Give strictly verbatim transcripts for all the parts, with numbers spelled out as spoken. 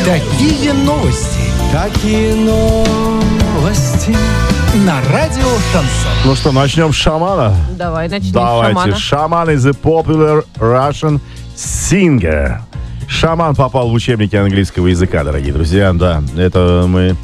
Такие новости. Такие новости. На радио Шансон. Ну что, начнем с шамана? Давай, начнем Давайте. с шамана. Шаман is a popular Russian singer. Шаман попал в учебники английского языка, дорогие друзья. Да, это мы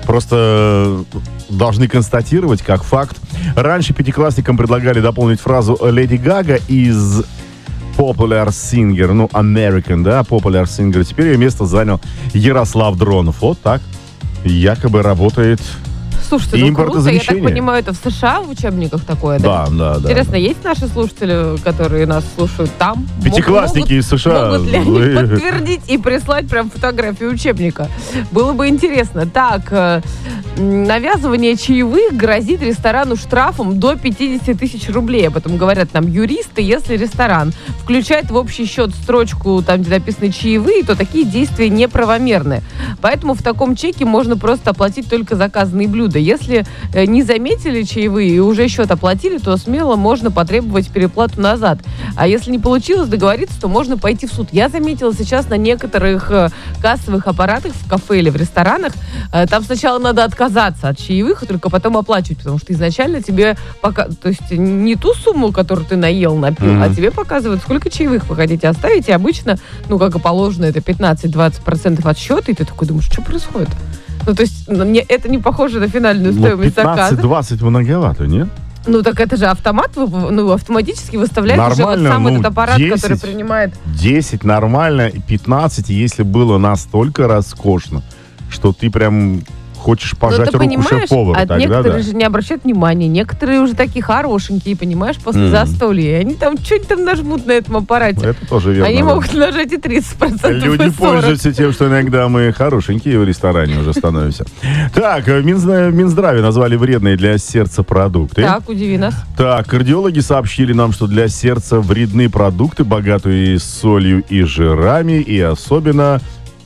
просто должны констатировать как факт. Раньше пятиклассникам предлагали дополнить фразу Леди Гага из Popular Singer, ну, American, да, Popular Singer. Теперь ее место занял Ярослав Дронов. Вот так якобы работает. Слушайте, ну круто, я так понимаю, это в США в учебниках такое, да? Да, да, да. Интересно, есть наши слушатели, которые нас слушают там? Пятиклассники могут, из США. Могут ли Вы... они подтвердить и прислать прям фотографию учебника? Было бы интересно. Так, навязывание чаевых грозит ресторану штрафом до пятьдесят тысяч рублей. Об этом говорят нам юристы. Если ресторан включает в общий счет строчку, там, где написаны чаевые, то такие действия неправомерны. Поэтому в таком чеке можно просто оплатить только заказанные блюда. Если не заметили чаевые и уже счет оплатили, то смело можно потребовать переплату назад. А если не получилось договориться, то можно пойти в суд. Я заметила сейчас на некоторых кассовых аппаратах в кафе или в ресторанах, там сначала надо отказаться от чаевых, и только потом оплачивать, потому что изначально тебе пока, то есть не ту сумму, которую ты наел, напил, mm-hmm. а тебе показывают, сколько чаевых вы хотите оставить, и обычно, ну, как и положено, это пятнадцать-двадцать процентов от счета, и ты такой думаешь, что происходит? Ну, то есть это не похоже на финальную стоимость заказа. пятнадцать-двадцать многовато, нет? Ну, так это же автомат, ну, автоматически выставляет нормально, уже вот сам ну, этот аппарат, десять, который принимает. десять нормально, пятнадцать, если было настолько роскошно, что ты прям хочешь пожать руку шеф-повару. А некоторые да. же не обращают внимания. Некоторые уже такие хорошенькие, понимаешь, после mm. застолья. И они там что-нибудь там нажмут на этом аппарате. Это тоже верно. Они да. могут нажать и тридцать процентов. Люди пользуются тем, что иногда мы хорошенькие в ресторане уже становимся. Так, Минздраве назвали вредные для сердца продукты. Так, удиви нас. Так, кардиологи сообщили нам, что для сердца вредны продукты, богатые солью и жирами, и особенно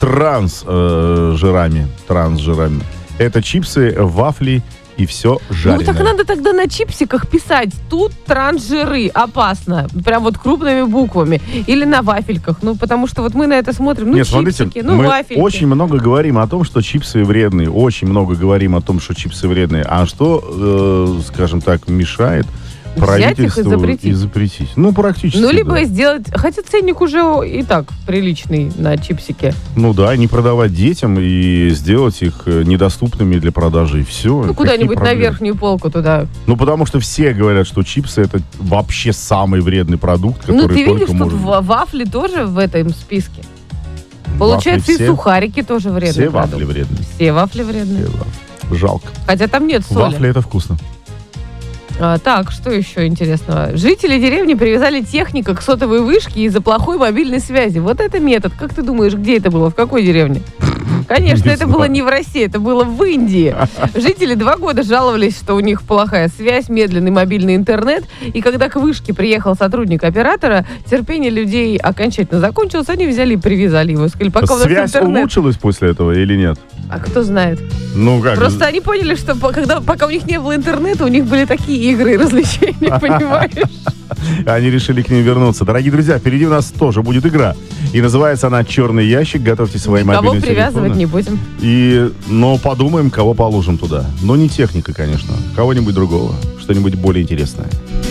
транс-жирами. Транс-жирами. Это чипсы, вафли и все жареное. Ну так надо тогда на чипсиках писать: тут трансжиры, опасно. Прям вот крупными буквами. Или на вафельках. Ну потому что вот мы на это смотрим. Ну Нет, чипсики, смотрите, ну мы вафельки. Очень много говорим о том, что чипсы вредные. Очень много говорим о том, что чипсы вредные. А что, э, скажем так, мешает правительству взять их и запретить. и запретить? Ну, практически, Ну, либо да. сделать... Хотя ценник уже и так приличный на чипсики. Ну да, не продавать детям и сделать их недоступными для продажи. И все. Ну, куда-нибудь на верхнюю полку туда. Ну, потому что все говорят, что чипсы — это вообще самый вредный продукт, который только может... Ну, ты видишь, может... тут вафли тоже в этом списке. Получается, вафли и все... сухарики тоже вредные. Все продукт. вафли вредные. Все вафли вредные. Все вафли. Жалко. Хотя там нет соли. Вафли — это вкусно. А, так, что еще интересного? Жители деревни привязали техника к сотовой вышке из-за плохой мобильной связи. Вот это метод. Как ты думаешь, где это было? В какой деревне? Конечно, это было не в России, это было в Индии. Жители два года жаловались, что у них плохая связь, медленный мобильный интернет. И когда к вышке приехал сотрудник оператора, терпение людей окончательно закончилось. Они взяли и привязали его. Сказали, пока у нас связь интернет... улучшилась после этого или нет? А кто знает? Ну как? Просто они поняли, что когда, пока у них не было интернета, у них были такие игры и развлечения, понимаешь? Они решили к ним вернуться. Дорогие друзья, впереди у нас тоже будет игра. И называется она «Черный ящик». Готовьте свои Никого мобильные телефоны. привязывать не будем. И, но подумаем, кого положим туда. Но не техника, конечно. Кого-нибудь другого. Что-нибудь более интересное.